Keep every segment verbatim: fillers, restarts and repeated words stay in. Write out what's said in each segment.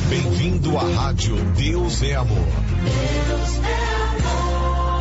Bem-vindo à Rádio Deus é Amor. Deus é amor.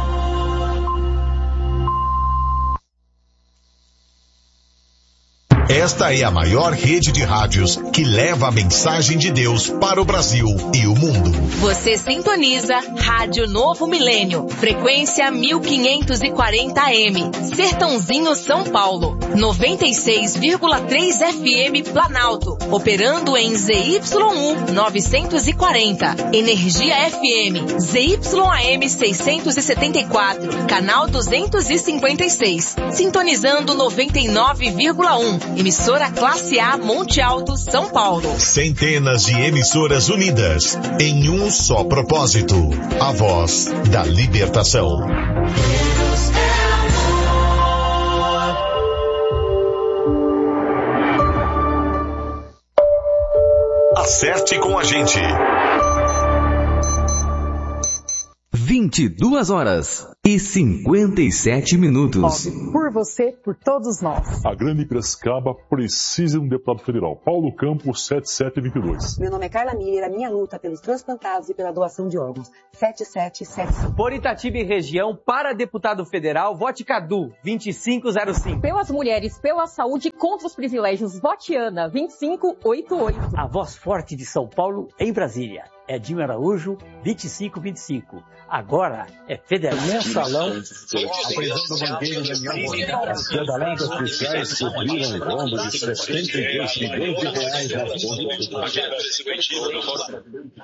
Esta é a maior rede de rádios que leva a mensagem de Deus para o Brasil e o mundo. Você sintoniza Rádio Novo Milênio, frequência mil quinhentos e quarenta A M, Sertãozinho, São Paulo, noventa e seis vírgula três F M Planalto, operando em Z Y um novecentos e quarenta, Energia F M, Z Y A M seiscentos e setenta e quatro, canal duzentos e cinquenta e seis, sintonizando noventa e nove vírgula um, emissora Classe A Monte Alto, São Paulo. Centenas de emissoras unidas em um só propósito, a voz da libertação. Deus é amor. Acerte com a gente. vinte e duas horas e cinquenta e sete minutos. Por você, por todos nós. A Grande Piracicaba precisa de um deputado federal. Paulo Campos, sete sete dois dois. Meu nome é Carla Miller, a minha luta pelos transplantados e pela doação de órgãos. sete sete sete cinco. Por Itatiba e região, para deputado federal, vote Cadu, vinte e cinco zero cinco. Pelas mulheres, pela saúde, contra os privilégios, vote Ana, vinte e cinco oitenta e oito. A voz forte de São Paulo em Brasília. Edinho Araújo, vinte e cinco vinte e cinco. Agora é federal. Mensalão, a prisão do banqueiro Daniel Moreira, além dos oficiais cobriram o rombo de sessenta e dois milhões de reais nas contas.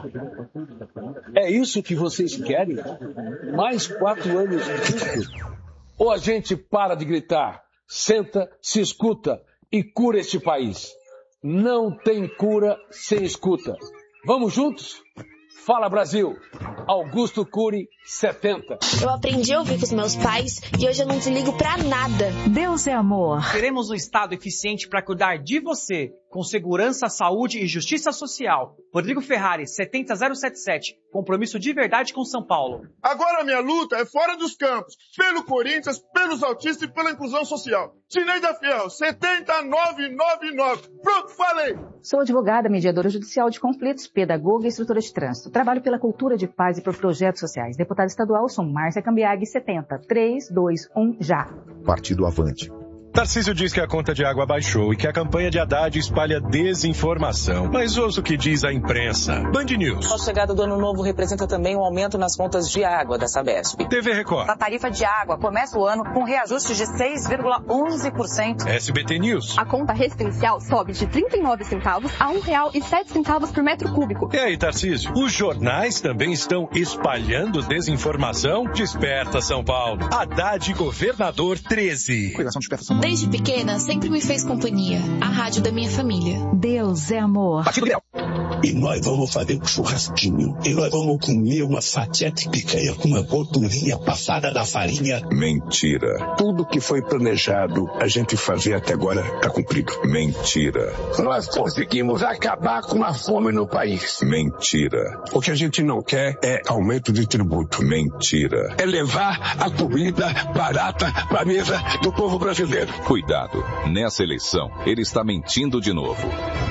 É isso que vocês querem? Mais quatro anos disso? Ou a gente para de gritar, senta, se escuta e cura este país? Não tem cura sem escuta. Vamos juntos? Fala Brasil! Augusto Cury, setenta. Eu aprendi a ouvir com os meus pais e hoje eu não desligo pra nada. Deus é amor. Queremos um Estado eficiente para cuidar de você, com segurança, saúde e justiça social. Rodrigo Ferrari, setenta zero setenta e sete. Compromisso de verdade com São Paulo. Agora a minha luta é fora dos campos, pelo Corinthians, pelos autistas e pela inclusão social. Sineida Fiel, setenta nove noventa e nove. Pronto, falei! Sou advogada, mediadora judicial de conflitos, pedagoga e instrutora de trânsito. Trabalho pela cultura de paz e por projetos sociais. Deputada estadual, sou Márcia Cambiag, setenta três dois um já. Partido Avante. Tarcísio diz que a conta de água baixou e que a campanha de Haddad espalha desinformação. Mas ouça o que diz a imprensa. Band News. A chegada do ano novo representa também um aumento nas contas de água da Sabesp. T V Record. A tarifa de água começa o ano com reajuste de seis vírgula onze por cento. S B T News. A conta residencial sobe de trinta e nove centavos a um real e sete centavos por metro cúbico. E aí, Tarcísio? Os jornais também estão espalhando desinformação? Desperta, São Paulo. Haddad Governador treze. Cuidação Desperta, São Paulo. Desde pequena, sempre me fez companhia. A rádio da minha família. Deus é amor. E nós vamos fazer um churrasquinho. E nós vamos comer uma fatia de picanha com uma gordurinha passada da farinha. Mentira. Tudo que foi planejado a gente fazer até agora está cumprido. Mentira. Nós conseguimos acabar com a fome no país. Mentira. O que a gente não quer é aumento de tributo. Mentira. É levar a comida barata para a mesa do povo brasileiro. Cuidado, nessa eleição ele está mentindo de novo.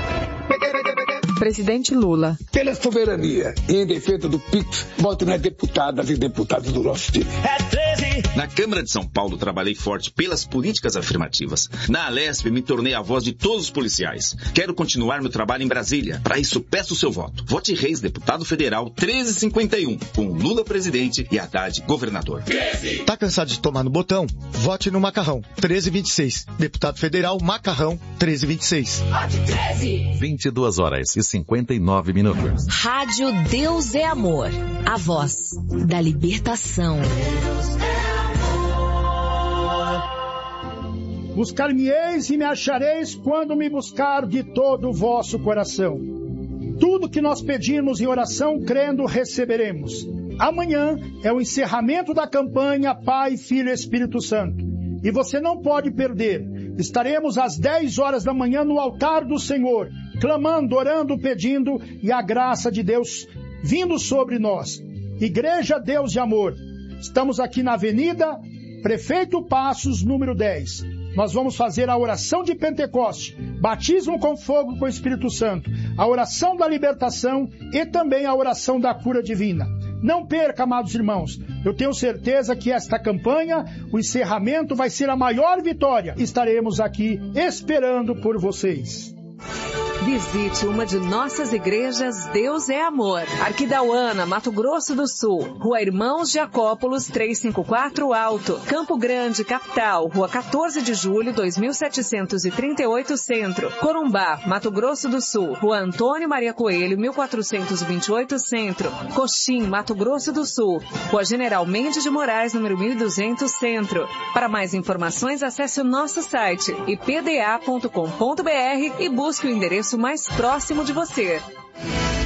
Presidente Lula. Pela soberania e em defesa do P I X, vote nas deputadas e deputados do nosso time. É treze. Na Câmara de São Paulo, trabalhei forte pelas políticas afirmativas. Na Alesp, me tornei a voz de todos os policiais. Quero continuar meu trabalho em Brasília. Para isso, peço o seu voto. Vote Reis, deputado federal, treze cinquenta e um, com Lula presidente e Haddad governador. treze. Tá cansado de tomar no botão? Vote no Macarrão, treze vinte e seis. Deputado federal, Macarrão, treze vinte e seis. Vote treze. vinte e duas horas e cinquenta e nove minutos. Rádio Deus é Amor. A voz da libertação. Buscar-me-eis e me achareis quando me buscar de todo o vosso coração. Tudo que nós pedimos em oração, crendo, receberemos. Amanhã é o encerramento da campanha Pai, Filho e Espírito Santo. E você não pode perder. Estaremos às dez horas da manhã no altar do Senhor, clamando, orando, pedindo, e a graça de Deus vindo sobre nós. Igreja Deus de Amor. Estamos aqui na Avenida Prefeito Passos, número dez. Nós vamos fazer a oração de Pentecoste, batismo com fogo com o Espírito Santo. a oração da libertação e também a oração da cura divina. Não perca, amados irmãos, eu tenho certeza que esta campanha, o encerramento vai ser a maior vitória. Estaremos aqui esperando por vocês. Visite uma de nossas igrejas Deus é Amor. Arquidauana, Mato Grosso do Sul. Rua Irmãos Jacópolis, trezentos e cinquenta e quatro Alto. Campo Grande, capital. Rua quatorze de julho, dois mil setecentos e trinta e oito Centro. Corumbá, Mato Grosso do Sul. Rua Antônio Maria Coelho, mil quatrocentos e vinte e oito Centro. Coxim, Mato Grosso do Sul. Rua General Mendes de Moraes, número mil e duzentos Centro. Para mais informações, acesse o nosso site i p d a ponto com ponto b r e busque o endereço mais próximo de você.